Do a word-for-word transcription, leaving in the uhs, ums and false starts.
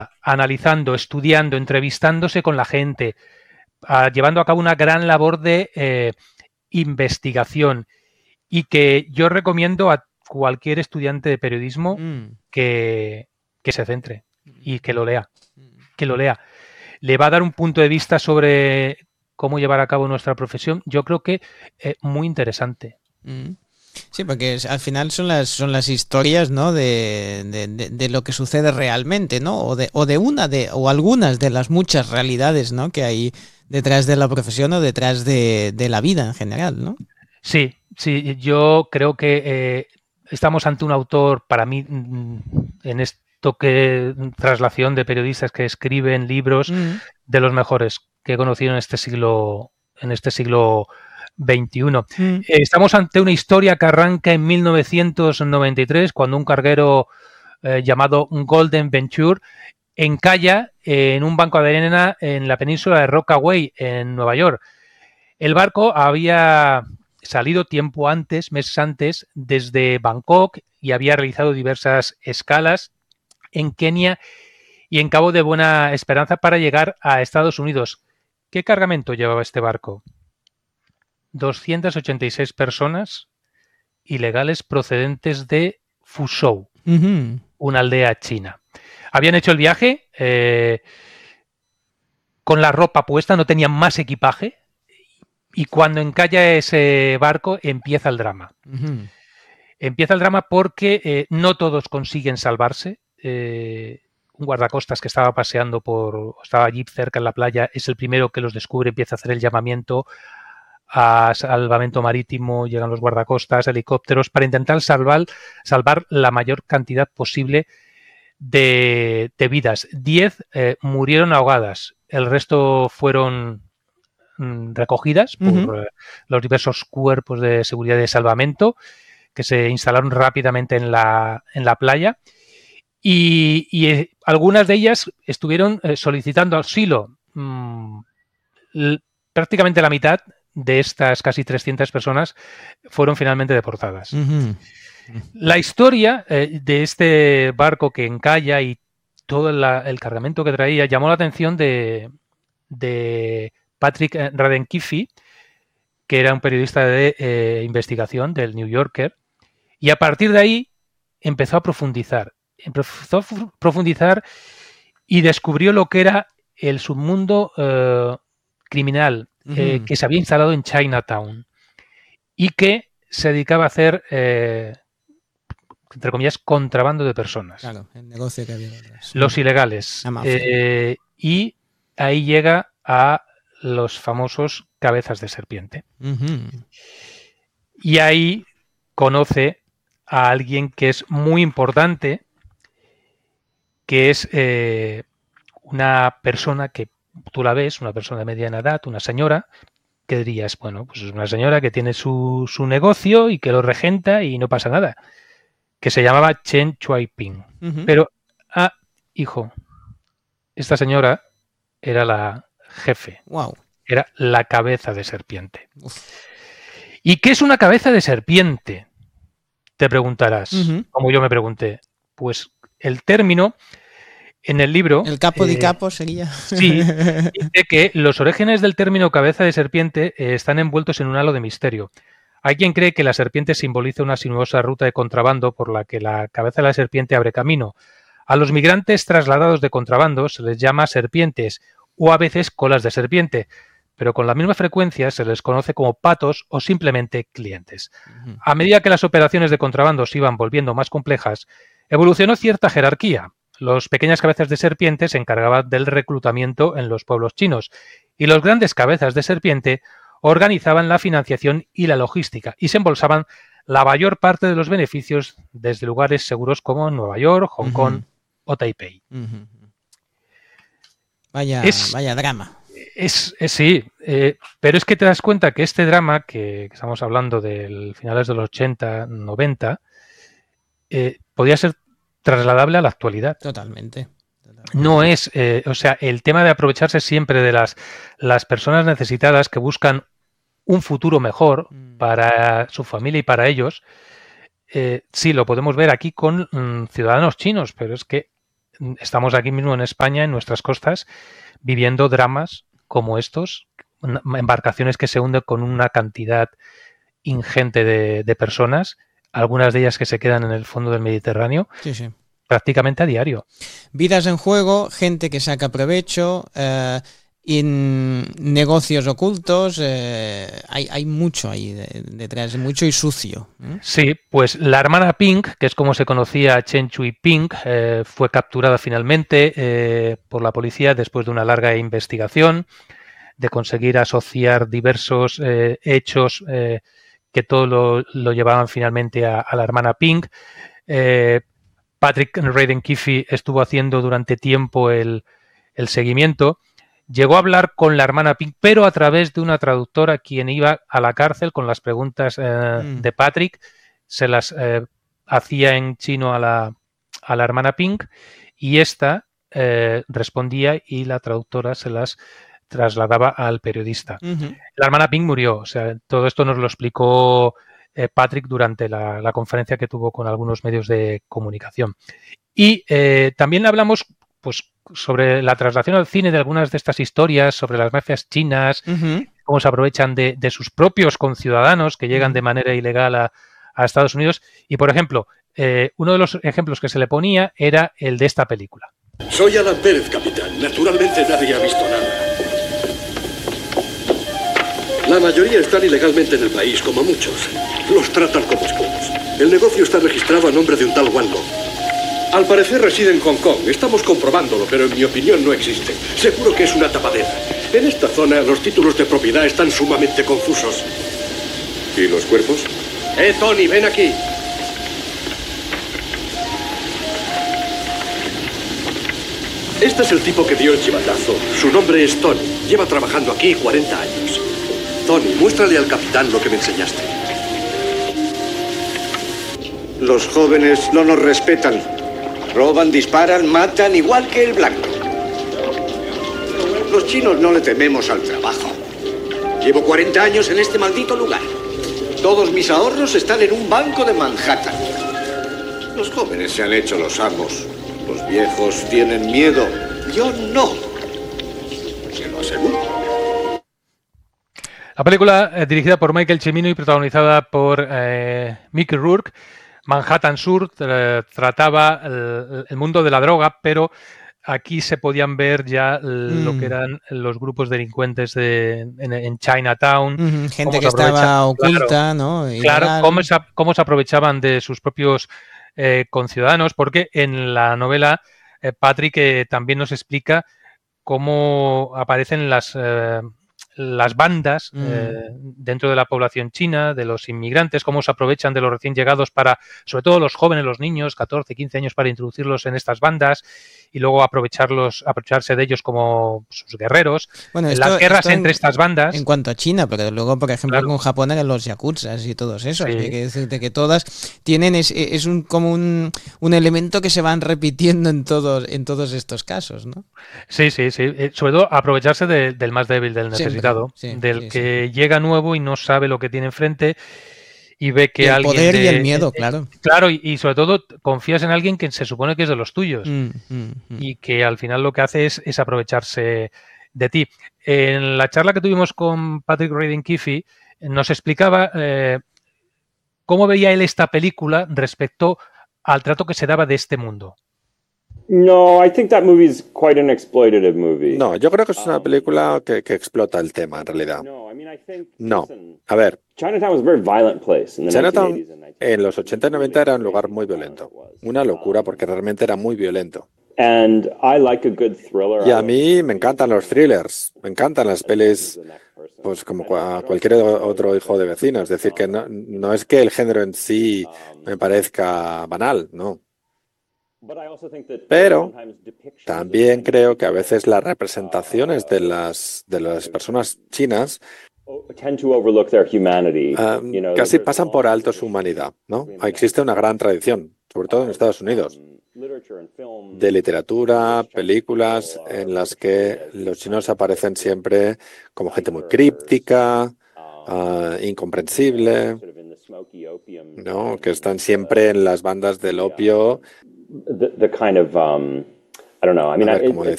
analizando, estudiando, entrevistándose con la gente, a, llevando a cabo una gran labor de eh, investigación y que yo recomiendo a cualquier estudiante de periodismo Mm. que, que se centre y que lo lea, que lo lea. Le va a dar un punto de vista sobre cómo llevar a cabo nuestra profesión, yo creo que eh, muy interesante. Mm. Sí, porque es- al final son las son las historias, ¿no? De, de, de- de lo que sucede realmente, ¿no? O de, o de una de, o algunas de las muchas realidades, ¿no? Que hay detrás de la profesión o detrás de, de la vida en general, ¿no? Sí, sí, yo creo que eh, estamos ante un autor, para mí, mm, en esto que traslación de periodistas que escriben libros, Mm. de los mejores que he conocido en este siglo, en este siglo veintiuno. Mm. Eh, estamos ante una historia que arranca en mil novecientos noventa y tres, cuando un carguero eh, llamado Golden Venture encalla eh, en un banco de arena en la península de Rockaway, en Nueva York. El barco había salido tiempo antes, meses antes, desde Bangkok y había realizado diversas escalas en Kenia y en Cabo de Buena Esperanza para llegar a Estados Unidos. ¿Qué cargamento llevaba este barco? doscientas ochenta y seis personas ilegales procedentes de Fuzhou, Ujú. una aldea china. Habían hecho el viaje eh, con la ropa puesta, no tenían más equipaje, y cuando encalla ese barco empieza el drama. Ujú. Empieza el drama porque eh, no todos consiguen salvarse. Eh, un guardacostas que estaba paseando por, estaba allí cerca en la playa, es el primero que los descubre, empieza a hacer el llamamiento a salvamento marítimo, llegan los guardacostas, helicópteros, para intentar salvar, salvar la mayor cantidad posible de, de vidas. Diez eh, murieron ahogadas, el resto fueron mm, recogidas Ujú. por eh, los diversos cuerpos de seguridad y de salvamento que se instalaron rápidamente en la, en la playa y, y eh, algunas de ellas estuvieron eh, solicitando asilo. Mm, l- prácticamente la mitad de estas casi trescientas personas fueron finalmente deportadas. Ujú. La historia eh, de este barco que encalla y todo la, el cargamento que traía llamó la atención de, de Patrick Radenkifi, que era un periodista de eh, investigación del New Yorker, y a partir de ahí empezó a profundizar, empezó a profundizar y descubrió lo que era el submundo eh, criminal eh, Ujú. que se había instalado en Chinatown y que se dedicaba a hacer, eh, entre comillas, contrabando de personas, Claro, el negocio que había detrás. Mm. los ilegales. La mafia. Eh, y ahí llega a los famosos cabezas de serpiente. Ujú. Y ahí conoce a alguien que es muy importante, que es eh, una persona que tú la ves, una persona de mediana edad, una señora, que dirías, bueno, pues es una señora que tiene su, su negocio y que lo regenta y no pasa nada, que se llamaba Chen Shuaiping. Ujú. Pero, ah, hijo, esta señora era la jefe, Wow. era la cabeza de serpiente. Uf. ¿Y qué es una cabeza de serpiente? Te preguntarás, Ujú. como yo me pregunté. Pues el término en el libro, El capo di eh, capo sería. sí, dice que los orígenes del término cabeza de serpiente eh, están envueltos en un halo de misterio. Hay quien cree que la serpiente simboliza una sinuosa ruta de contrabando por la que la cabeza de la serpiente abre camino. A los migrantes trasladados de contrabando se les llama serpientes o a veces colas de serpiente, pero con la misma frecuencia se les conoce como patos o simplemente clientes. Ujú. A medida que las operaciones de contrabando se iban volviendo más complejas, evolucionó cierta jerarquía. Los pequeñas cabezas de serpiente se encargaban del reclutamiento en los pueblos chinos y los grandes cabezas de serpiente organizaban la financiación y la logística y se embolsaban la mayor parte de los beneficios desde lugares seguros como Nueva York, Hong Kong Ujú. o Taipei. Ujú. Vaya, Es, vaya drama. es, es sí, eh, pero es que te das cuenta que este drama, que, que estamos hablando de finales de los ochenta, noventa, eh, podía ser trasladable a la actualidad. Totalmente. No Totalmente. es, eh, o sea, el tema de aprovecharse siempre de las, las personas necesitadas que buscan un futuro mejor Mm. para su familia y para ellos, eh, sí, lo podemos ver aquí con mm, ciudadanos chinos, pero es que estamos aquí mismo en España, en nuestras costas, viviendo dramas como estos, embarcaciones que se hunden con una cantidad ingente de, de personas, algunas de ellas que se quedan en el fondo del Mediterráneo, sí, sí. prácticamente a diario. Vidas en juego, gente que saca provecho, eh, en negocios ocultos, eh, hay, hay mucho ahí detrás, mucho y sucio. ¿eh? Sí, pues la hermana Pink, que es como se conocía Chen Shui Pink, eh, fue capturada finalmente eh, por la policía después de una larga investigación, de conseguir asociar diversos eh, hechos eh, que todo lo, lo llevaban finalmente a, a la hermana Pink. Eh, Patrick Radden Keefe estuvo haciendo durante tiempo el, el seguimiento. Llegó a hablar con la hermana Pink, pero a través de una traductora quien iba a la cárcel con las preguntas eh, mm. de Patrick, se las eh, hacía en chino a la, a la hermana Pink y esta eh, respondía y la traductora se las trasladaba al periodista. Uh-huh. La hermana Pink murió, o sea, todo esto nos lo explicó eh, Patrick durante la, la conferencia que tuvo con algunos medios de comunicación. Y eh, también hablamos pues sobre la traslación al cine de algunas de estas historias, sobre las mafias chinas, uh-huh. cómo se aprovechan de, de sus propios conciudadanos que llegan uh-huh. de manera ilegal a, a Estados Unidos. Y, por ejemplo, eh, uno de los ejemplos que se le ponía era el de esta película. Soy Alan Pérez, capitán. Naturalmente nadie ha visto nada. La mayoría están ilegalmente en el país, como muchos. Los tratan como esclavos. El negocio está registrado a nombre de un tal Wan Long. Al parecer reside en Hong Kong. Estamos comprobándolo, pero en mi opinión no existe. Seguro que es una tapadera. En esta zona los títulos de propiedad están sumamente confusos. ¿Y los cuerpos? Eh, Tony, ven aquí. Este es el tipo que dio el chivatazo. Su nombre es Tony. Lleva trabajando aquí cuarenta años. Tony, muéstrale al capitán lo que me enseñaste. Los jóvenes no nos respetan. Roban, disparan, matan, igual que el blanco. Los chinos no le tememos al trabajo. Llevo cuarenta años en este maldito lugar. Todos mis ahorros están en un banco de Manhattan. Los jóvenes se han hecho los amos. Los viejos tienen miedo. Yo no. Se lo aseguro. La película, eh, dirigida por Michael Cimino y protagonizada por eh, Mickey Rourke, Manhattan Sur, eh, trataba el, el mundo de la droga, pero aquí se podían ver ya mm. lo que eran los grupos delincuentes de, en, en Chinatown. Mm, gente que estaba oculta, claro, ¿no? Y claro, cómo se, cómo se aprovechaban de sus propios eh, conciudadanos, porque en la novela eh, Patrick eh, también nos explica cómo aparecen las... Eh, las bandas mm. eh, dentro de la población china, de los inmigrantes, cómo se aprovechan de los recién llegados para, sobre todo los jóvenes, los niños, catorce, quince años, para introducirlos en estas bandas y luego aprovecharlos, aprovecharse de ellos como sus guerreros. Bueno, esto, las guerras entre en, estas bandas. En cuanto a China, porque luego, por ejemplo, claro. con Japón eran los yakuzas y todos esos. Sí. Hay que decirte que todas tienen, es, es un, como un, un elemento que se van repitiendo en todos, en todos estos casos, ¿no? Sí, sí, sí. Sobre todo aprovecharse de, del más débil, del necesitado, sí, del sí, que sí. llega nuevo y no sabe lo que tiene enfrente y ve que el alguien... El poder de, y el miedo, eh, claro. Claro, y, y sobre todo confías en alguien que se supone que es de los tuyos mm, mm, mm. y que al final lo que hace es, es aprovecharse de ti. En la charla que tuvimos con Patrick Radden Keefe nos explicaba eh, cómo veía él esta película respecto al trato que se daba de este mundo. No, I think that movie is quite an exploitative movie. No, yo creo que es una película que, que explota el tema en realidad. No, a ver. Chinatown was a very violent place. Chinatown en los ochenta y noventa era un lugar muy violento. Una locura porque realmente era muy violento. And I like a good thriller. Y a mí me encantan los thrillers, me encantan las pelis, pues como a cualquier otro hijo de vecino. Es decir, que no, no es que el género en sí me parezca banal, no. Pero también creo que a veces las representaciones de las, de las personas chinas uh, casi pasan por alto su humanidad, ¿no? Existe una gran tradición, sobre todo en Estados Unidos, de literatura, películas en las que los chinos aparecen siempre como gente muy críptica, uh, incomprensible, ¿no? Que están siempre en las bandas del opio. The, the kind of um, I don't know. I mean, A ver, it- como it's